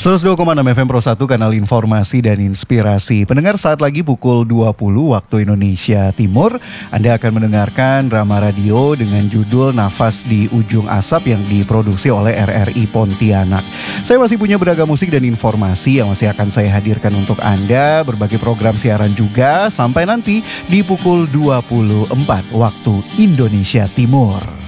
102,6 FM Pro 1, kanal informasi dan inspirasi. Pendengar, saat lagi pukul 20 waktu Indonesia Timur, Anda akan mendengarkan drama radio dengan judul Nafas di Ujung Asap yang diproduksi oleh RRI Pontianak. Saya masih punya beragam musik dan informasi yang masih akan saya hadirkan untuk Anda, berbagai program siaran juga, sampai nanti di pukul 24 waktu Indonesia Timur.